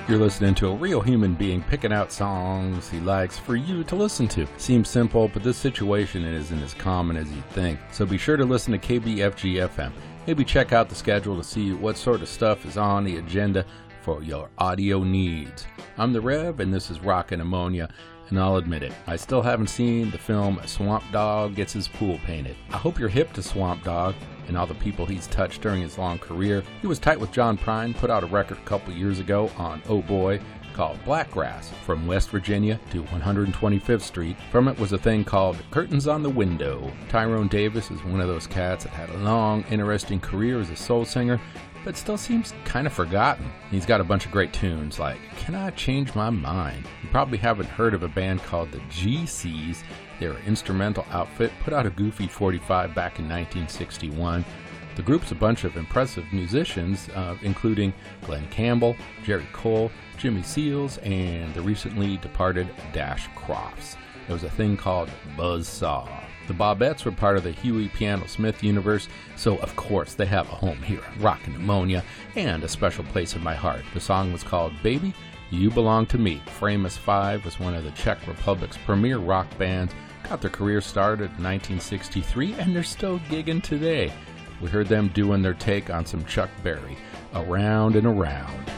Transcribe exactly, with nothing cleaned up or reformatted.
You're listening to a real human being picking out songs he likes for you to listen to. Seems simple, but this situation isn't as common as you'd think. So be sure to listen to K B F G F M. Maybe check out the schedule to see what sort of stuff is on the agenda for your audio needs. I'm the Rev, and this is Rockin' Ammonia. And I'll admit it, I still haven't seen the film Swamp Dogg Gets His Pool Painted. I hope you're hip to Swamp Dogg and all the people he's touched during his long career. He was tight with John Prine, put out a record a couple years ago on Oh Boy called Blackgrass, From West Virginia to one hundred twenty-fifth Street. From it was a thing called Curtains on the Window. Tyrone Davis is one of those cats that had a long, interesting career as a soul singer, but still seems kind of forgotten. He's got a bunch of great tunes like Can I Change My Mind? You probably haven't heard of a band called the G Cs. They're an instrumental outfit, put out a goofy forty-five back in nineteen sixty-one. The group's a bunch of impressive musicians, uh, including Glenn Campbell, Jerry Cole, Jimmy Seals, and the recently departed Dash Crofts. There was a thing called Buzzsaw. The Bobettes were part of the Huey Piano Smith universe, so of course they have a home here at Rockin' Ammonia and a special place in my heart. The song was called Baby, You Belong to Me. Framus five was one of the Czech Republic's premier rock bands, got their career started in nineteen sixty-three, and they're still gigging today. We heard them doing their take on some Chuck Berry, Around and Around.